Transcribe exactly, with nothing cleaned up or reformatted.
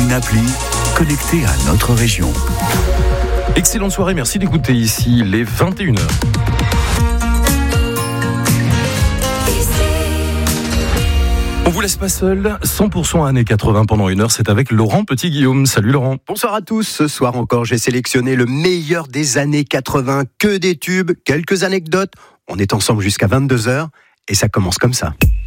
une appli connectée à notre région. Excellente soirée, merci d'écouter ici les vingt et une heures. On vous laisse pas seul, cent pour cent années quatre-vingts pendant une heure, c'est avec Laurent Petit-Guillaume. Salut Laurent. Bonsoir à tous, ce soir encore j'ai sélectionné le meilleur des années quatre-vingts, que des tubes, quelques anecdotes. On est ensemble jusqu'à vingt-deux heures et ça commence comme ça.